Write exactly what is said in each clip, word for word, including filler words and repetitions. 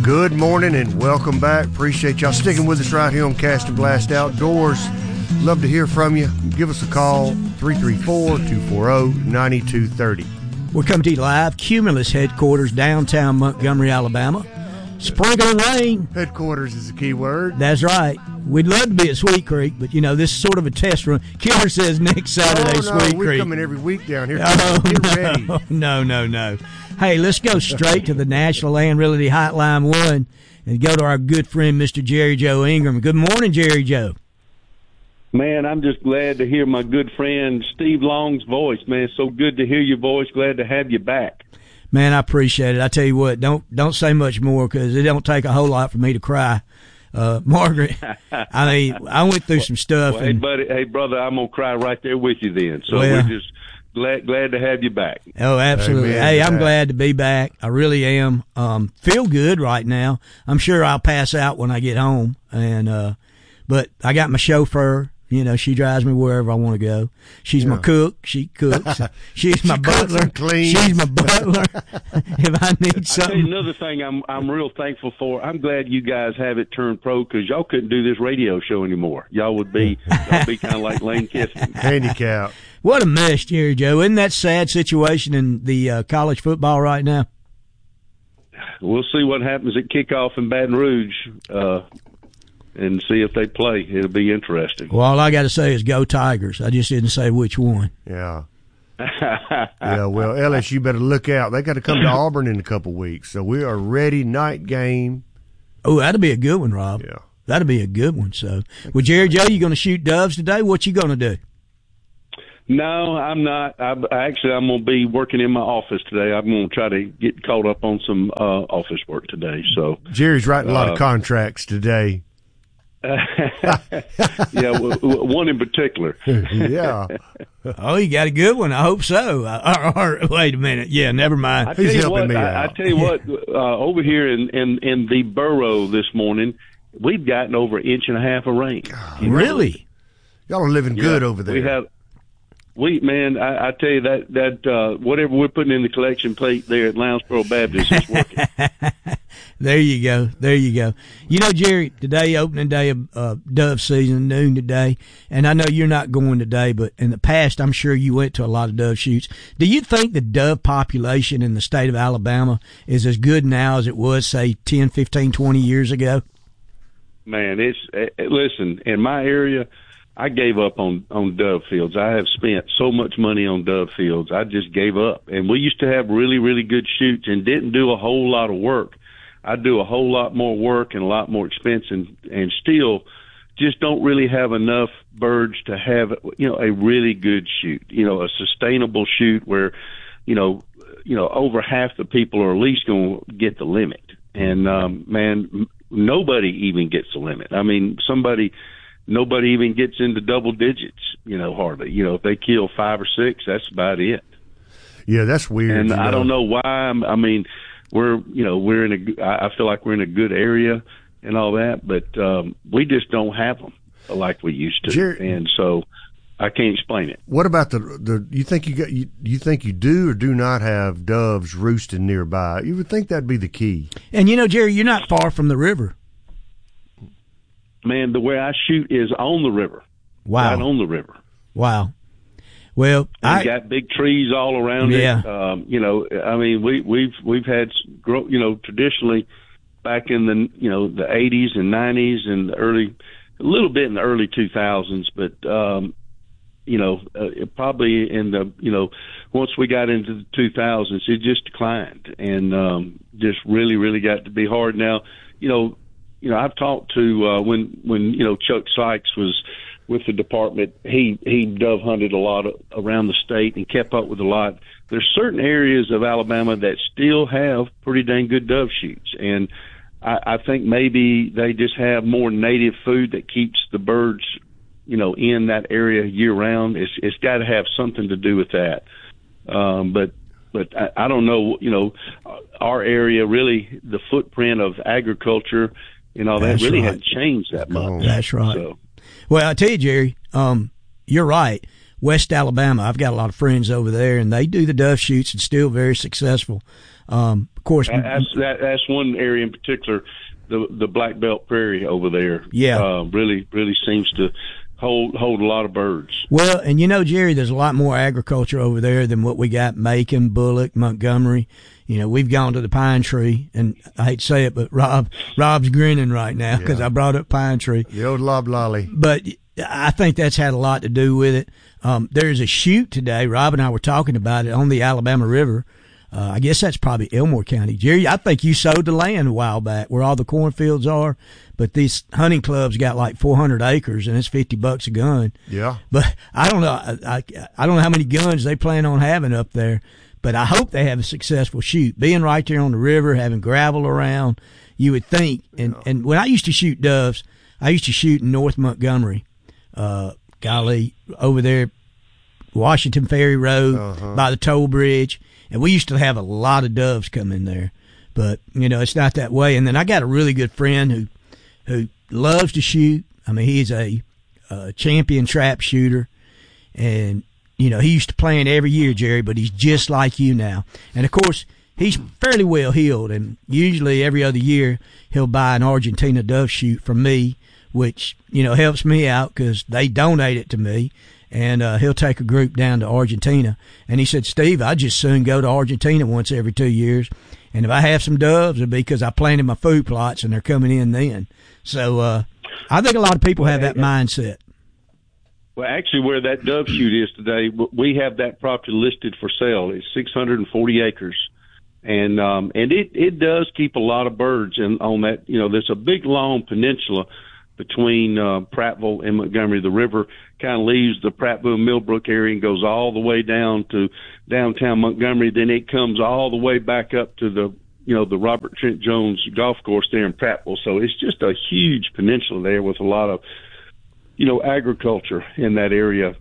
Good morning and welcome back. Appreciate y'all sticking with us right here on Cast and Blast Outdoors. Love to hear from you. Give us a call, three three four, two four zero, nine two three zero. We're coming to you live, Cumulus headquarters, downtown Montgomery, Alabama. Sprinkling rain. Headquarters is the key word. That's right. We'd love to be at Sweet Creek, but, you know, this is sort of a test run. Killer says next Saturday, oh, no, Sweet we're Creek. We're coming every week down here. Oh, Get no, ready. no, no, no. Hey, let's go straight to the National Land Realty Hotline one and go to our good friend, Mister Jerry Joe Ingram. Good morning, Jerry Joe. Man, I'm just glad to hear my good friend Steve Long's voice, man. So good to hear your voice. Glad to have you back. Man, I appreciate it. I tell you what, don't don't say much more because it don't take a whole lot for me to cry. Uh, Margaret, I mean, I went through some stuff. Well, and, hey, buddy, hey, brother, I'm going to cry right there with you then. So well, we're just glad glad to have you back. Oh, absolutely. Amen. Hey, I'm glad to be back. I really am. Um, feel good right now. I'm sure I'll pass out when I get home. And uh, but I got my chauffeur. You know, she drives me wherever I want to go. She's yeah. my cook. She cooks. She's my she butler. She's my butler. If I need something. I'll tell you another thing I'm I'm real thankful for. I'm glad you guys have it turned pro because y'all couldn't do this radio show anymore. Y'all would be y'all be kind of like Lane Kiffin. Handicap. What a mess, Jerry Joe. Isn't that sad situation in the uh, college football right now? We'll see what happens at kickoff in Baton Rouge. Uh, and see if they play. It'll be interesting. Well, all I got to say is go Tigers. I just didn't say which one. Yeah. Yeah, well, L S U better look out. They got to come to Auburn in a couple weeks, so we are ready. Night game. Oh, that'll be a good one, Rob. Yeah. That'll be a good one. So, well, Jerry Joe, you going to shoot doves today? What you going to do? No, I'm not. I, actually, I'm going to be working in my office today. I'm going to try to get caught up on some uh, office work today. So Jerry's writing a lot uh, of contracts today. Yeah, w- w- one in particular. Yeah. Oh, you got a good one. I hope so. Uh, or, or, wait a minute. Yeah, never mind. I tell He's you helping what, me I, out. I tell you what, uh, over here in, in, in the borough this morning, we've gotten over an inch and a half of rain. Really? Y'all are living good Yeah, over there. We have, we man, I, I tell you that that uh, whatever we're putting in the collection plate there at Lounsboro Baptist is working. There you go. There you go. You know, Jerry, today, opening day of uh, dove season, noon today, and I know you're not going today, but in the past, I'm sure you went to a lot of dove shoots. Do you think the dove population in the state of Alabama is as good now as it was, say, ten, fifteen, twenty years ago? Man, it's uh, listen, in my area, I gave up on, on dove fields. I have spent so much money on dove fields. I just gave up. And we used to have really, really good shoots and didn't do a whole lot of work. I do a whole lot more work and a lot more expense and, and still just don't really have enough birds to have, you know, a really good shoot, you know, a sustainable shoot where, you know, you know, over half the people are at least going to get the limit. And, um, man, nobody even gets the limit. I mean, somebody, nobody even gets into double digits, you know, hardly. You know, if they kill five or six, that's about it. Yeah, that's weird. And you I know. don't know why. I mean, we're, you know, we're in a, I feel like we're in a good area and all that, but um, we just don't have them like we used to. Jerry, and so I can't explain it. What about the, the, you think you got, you, you think you do or do not have doves roosting nearby? You would think that'd be the key. And, you know, Jerry, you're not far from the river. Man, the way I shoot is on the river. Wow. Right on the river. Wow. Well, We I got big trees all around Yeah. it. Um, you know, I mean, we, we've we've had, grow, you know, traditionally back in the you know the eighties and nineties and the early, a little bit in the early two thousands, but um, you know, uh, probably in the you know once we got into the two thousands, it just declined and um, just really really got to be hard. Now, you know, you know, I've talked to uh, when when you know Chuck Sykes was with the department, he he dove hunted a lot of, around the state and kept up with a lot. There's certain areas of Alabama that still have pretty dang good dove shoots, and I, I think maybe they just have more native food that keeps the birds, you know, in that area year round. It's it's got to have something to do with that. Um, but but I, I don't know. You know, our area really, the footprint of agriculture and all That's that really right. hasn't changed that much. That's right. So. Well, I tell you, Jerry, um, you're right. West Alabama. I've got a lot of friends over there, and they do the dove shoots and still very successful. Um, of course, that's, that, that's one area in particular, the the Black Belt Prairie over there. Yeah, uh, really, really seems to hold hold a lot of birds. Well, and you know, Jerry, there's a lot more agriculture over there than what we got Macon, Bullock, Montgomery. You know, we've gone to the Pine Tree, and I hate to say it, but Rob Rob's grinning right now because yeah. I brought up Pine Tree. The old loblolly. But I think that's had a lot to do with it. Um, there's a shoot today. Rob and I were talking about it on the Alabama River. Uh, I guess that's probably Elmore County. Jerry, I think you sowed the land a while back where all the cornfields are, but these hunting clubs got like four hundred acres and it's fifty bucks a gun. Yeah. But I don't know. I, I, I don't know how many guns they plan on having up there, but I hope they have a successful shoot. Being right there on the river, having gravel around, you would think. And, yeah. and when I used to shoot doves, I used to shoot in North Montgomery, uh, golly, over there, Washington Ferry Road uh-huh. by the toll bridge. And we used to have a lot of doves come in there, but you know, it's not that way. And then I got a really good friend who, who loves to shoot. I mean, he's a, a champion trap shooter, and you know, he used to plan every year, Jerry, but he's just like you now. And of course, he's fairly well heeled, and usually every other year he'll buy an Argentina dove shoot from me, which, you know, helps me out because they donate it to me. And uh, he'll take a group down to Argentina. And he said, Steve, I just soon go to Argentina once every two years. And if I have some doves, it'll be because I planted my food plots and they're coming in then. So uh, I think a lot of people have that mindset. Well, actually, where that dove shoot is today, we have that property listed for sale. It's six hundred forty acres. And um, and it, it does keep a lot of birds in, on that. You know, there's a big, long peninsula between uh, Prattville and Montgomery. The river kind of leaves the Prattville Millbrook area and goes all the way down to downtown Montgomery. Then it comes all the way back up to the, you know, the Robert Trent Jones golf course there in Prattville. So it's just a huge peninsula there with a lot of, you know, agriculture in that area.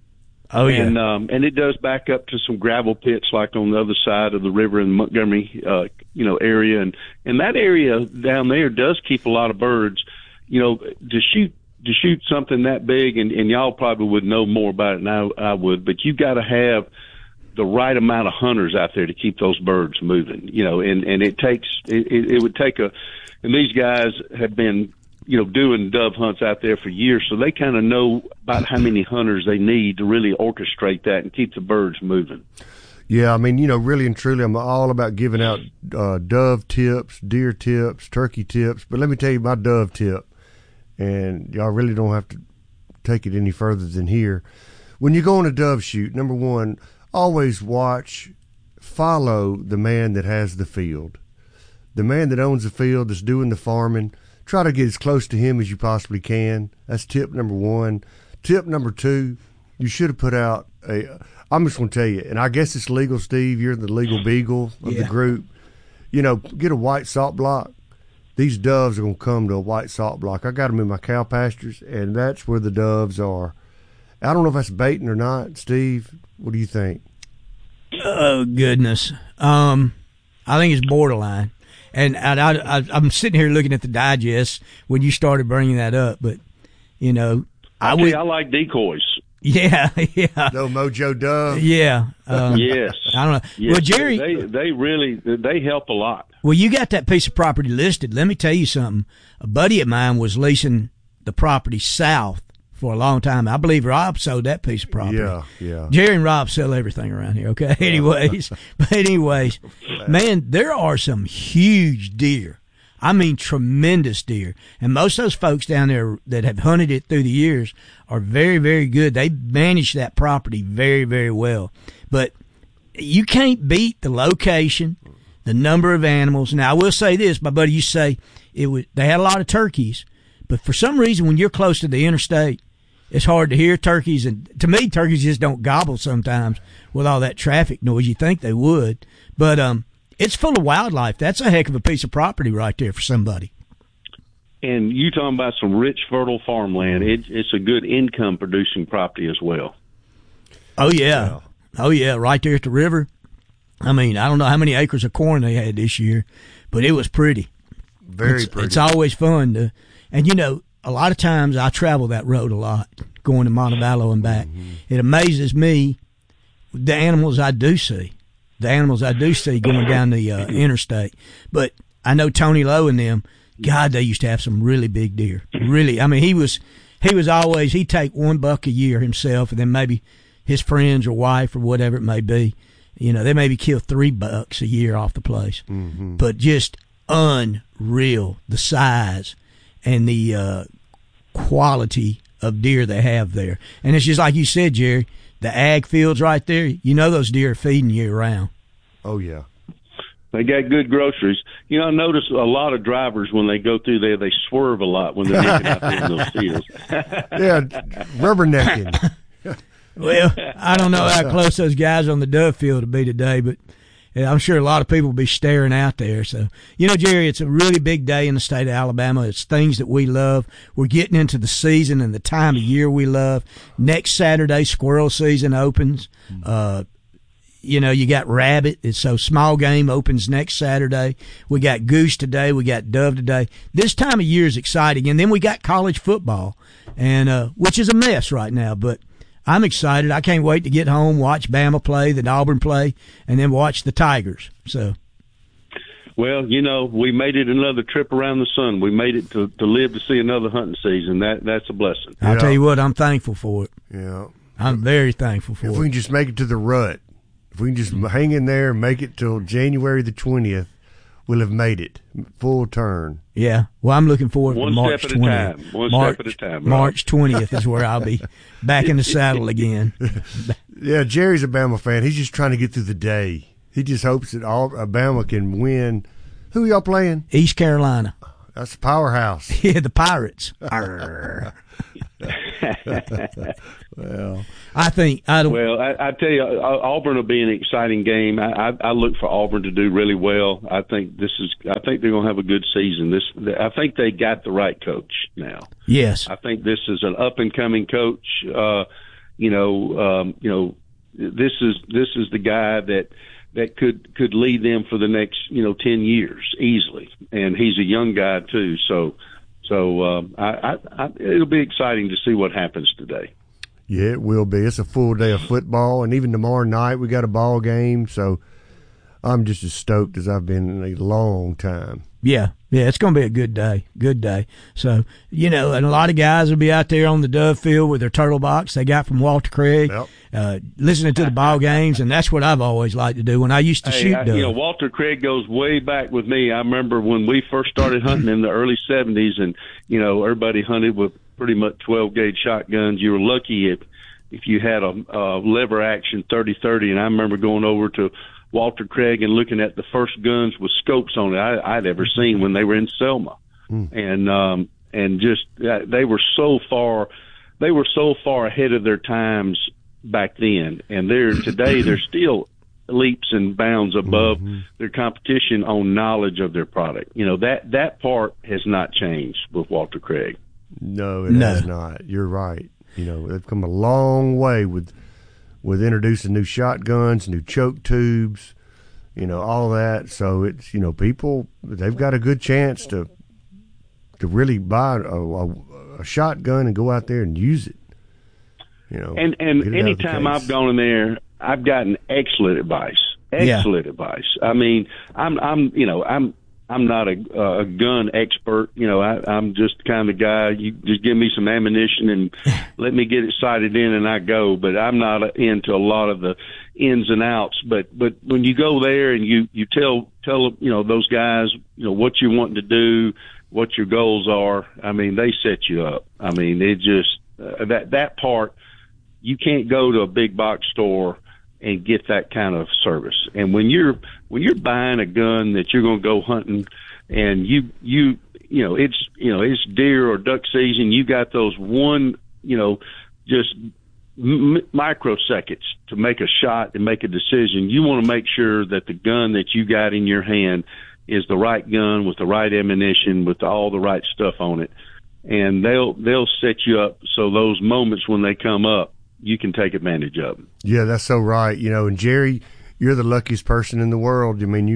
Oh, yeah. And, um, and it does back up to some gravel pits like on the other side of the river in the Montgomery, uh, you know, area. And, and that area down there does keep a lot of birds. You know, to shoot to shoot something that big, and, and y'all probably would know more about it than I, I would, but you got to have the right amount of hunters out there to keep those birds moving. You know, and, and it takes it, it would take a, and these guys have been, you know, doing dove hunts out there for years, so they kind of know about how many hunters they need to really orchestrate that and keep the birds moving. Yeah, I mean, you know, really and truly, I'm all about giving out uh, dove tips, deer tips, turkey tips, but let me tell you my dove tip. And y'all really don't have to take it any further than here. When you go on a dove shoot, number one, always watch, follow the man that has the field. The man that owns the field, that's doing the farming, try to get as close to him as you possibly can. That's tip number one. Tip number two, you should have put out a, I'm just going to tell you, and I guess it's legal, Steve, you're the legal beagle of yeah. the group. You know, get a white salt block. These doves are going to come to a white salt block. I got them in my cow pastures, and that's where the doves are. I don't know if that's baiting or not. Steve, what do you think? Oh, goodness. Um, I think it's borderline. And I, I, I, I'm sitting here looking at the digest when you started bringing that up, but, you know. I, would, I like decoys. Yeah, yeah. No Mojo Dove. Yeah. Um, yes. I don't know. Yes. Well, Jerry. They, they really, they help a lot. Well, you got that piece of property listed. Let me tell you something. A buddy of mine was leasing the property south for a long time. I believe Rob sold that piece of property. Yeah, yeah. Jerry and Rob sell everything around here, okay? Anyways, but anyways, man, there are some huge deer. I mean, tremendous deer. And most of those folks down there that have hunted it through the years are very, very good. They manage that property very, very well. But you can't beat the location, the number of animals. Now, I will say this. My buddy used to say it was, they had a lot of turkeys. But for some reason, when you're close to the interstate, it's hard to hear turkeys. And to me, turkeys just don't gobble sometimes with all that traffic noise. You think they would. But um, it's full of wildlife. That's a heck of a piece of property right there for somebody. And you talking about some rich, fertile farmland. It, it's a good income-producing property as well. Oh, yeah. Oh, yeah, right there at the river. I mean, I don't know how many acres of corn they had this year, but it was pretty. Very it's, pretty. It's always fun to, and you know, a lot of times I travel that road a lot going to Montevallo and back. Mm-hmm. It amazes me the animals I do see, the animals I do see going down the uh, interstate. But I know Tony Lowe and them, God, they used to have some really big deer. Really, I mean, he was he was always, he'd take one buck a year himself, and then maybe his friends or wife or whatever it may be. You know, they maybe kill three bucks a year off the place. Mm-hmm. But just unreal, the size and the uh, quality of deer they have there. And it's just like you said, Jerry, the ag fields right there, you know those deer are feeding year round. Oh, yeah. They got good groceries. You know, I notice a lot of drivers when they go through there, they swerve a lot when they're nicking out there in those fields. Yeah, rubbernecking. Well, I don't know how close those guys on the dove field will be today, but I'm sure a lot of people will be staring out there. So, you know, Jerry, it's a really big day in the state of Alabama. It's things that we love. We're getting into the season and the time of year we love. Next Saturday, squirrel season opens. Uh, You know, you got rabbit. It's so small game opens next Saturday. We got goose today. We got dove today. This time of year is exciting. And then we got college football, and uh, which is a mess right now. But I'm excited. I can't wait to get home, watch Bama play, then Auburn play, and then watch the Tigers. So, well, you know, we made it another trip around the sun. We made it to, to live to see another hunting season. That That's a blessing. I'll Yeah. tell you what, I'm thankful for it. Yeah. I'm very thankful for If it. we can just make it to the rut, if we can just hang in there and make it till January the twentieth, we'll have made it. Full turn. Yeah. Well, I'm looking forward One to March step at a twentieth. time. One March, step at a time, Rob. March twentieth is where I'll be back in the saddle again. Yeah, Jerry's a Bama fan. He's just trying to get through the day. He just hopes that all Alabama can win. Who y'all playing? East Carolina. That's the powerhouse. Yeah, the Pirates. Arr. Well, I think I don't. Well, I, I tell you, Auburn will be an exciting game. I, I, I look for Auburn to do really well. I think this is. I think they're going to have a good season. This. I think they got the right coach now. Yes. I think this is an up and coming coach. Uh, you know, um, you know, this is this is the guy that that could could lead them for the next you know ten years easily, and he's a young guy too. So, so um, I, I, I, it'll be exciting to see what happens today. yeah, it will be. It's a full day of football, and even tomorrow night we got a ball game. So I'm just as stoked as I've been in a long time. Yeah. Yeah, it's going to be a good day. Good day. So, you know, and a lot of guys will be out there on the dove field with their turtle box they got from Walter Craig, Yep. uh, listening to the ball games, and that's what I've always liked to do when I used to Hey, shoot I, dove. you know, Walter Craig goes way back with me. I remember when we first started hunting in the early seventies, and you know, everybody hunted with pretty much twelve gauge shotguns. You were lucky if if you had a, a lever action thirty thirty, and I remember going over to Walter Craig and looking at the first guns with scopes on it I, I'd ever seen when they were in Selma, Mm. and um, and just uh, they were so far, they were so far ahead of their times back then, and they're today they're still leaps and bounds above Mm-hmm. their competition on knowledge of their product. You know, that that part has not changed with Walter Craig. No, it No. has not. You're right. You know, they've come a long way with with introducing new shotguns, new choke tubes, you know, all that. So it's, you know, people, they've got a good chance to to really buy a, a, a shotgun and go out there and use it. You know, And get and it out of the anytime case. I've gone in there, I've gotten excellent advice. Excellent advice. I mean, I'm I'm you know I'm I'm not a, a gun expert. You know, I, I'm just the kind of guy. You just give me some ammunition and let me get it sighted in, and I go. But I'm not into a lot of the ins and outs. But but when you go there and you you tell tell you know those guys you know what you're wanting to do, what your goals are. I mean, they set you up. I mean, it just uh, that that part. You can't go to a big box store and get that kind of service. And when you're when you're buying a gun that you're going to go hunting, and you you you know it's you know it's deer or duck season, you got those one you know just m- microseconds to make a shot and make a decision. You want to make sure that the gun that you got in your hand is the right gun with the right ammunition with all the right stuff on it, and they'll they'll set you up so those moments when they come up, you can take advantage of them. Yeah, that's so right. You know, and Jerry, you're the luckiest person in the world. I mean, you,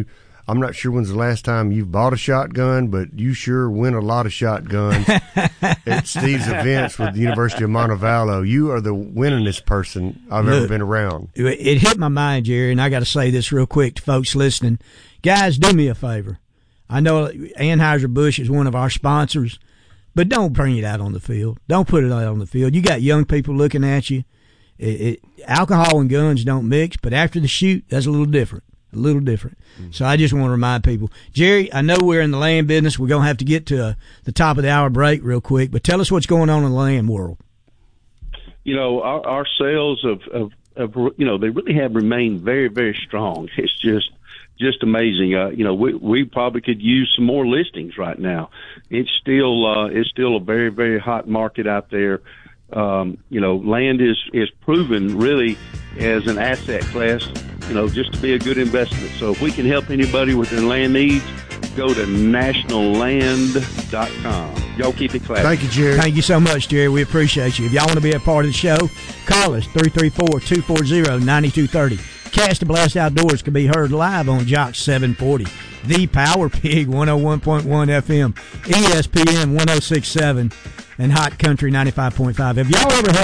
I'm not sure when's the last time you've bought a shotgun, but you sure win a lot of shotguns at Steve's events with the University of Montevallo. You are the winningest person I've Look, ever been around. It hit my mind, Jerry, and I got to say this real quick to folks listening. Guys, do me a favor. I know Anheuser-Busch is one of our sponsors, but don't bring it out on the field. Don't put it out on the field. You got young people looking at you. It, it, alcohol and guns don't mix, but after the shoot, that's a little different. A little different. Mm-hmm. So I just want to remind people. Jerry, I know we're in the land business. We're going to have to get to uh, the top of the hour break real quick, but tell us what's going on in the land world. You know, our, our sales of, of, of, you know, they really have remained very, very strong. It's just, just amazing. Uh, you know, we, we probably could use some more listings right now. It's still, uh, it's still a very, very hot market out there. Um, you know, land is, is proven really as an asset class, you know, just to be a good investment. So if we can help anybody with their land needs, go to national land dot com. Y'all keep it classy. Thank you, Jerry. Thank you so much, Jerry. We appreciate you. If y'all want to be a part of the show, call us, three three four, two four zero, nine two three zero. Cast and Blast Outdoors can be heard live on Jock seven forty, the Power Pig one oh one point one F M, E S P N one oh six point seven, and Hot Country ninety-five point five. Have y'all ever had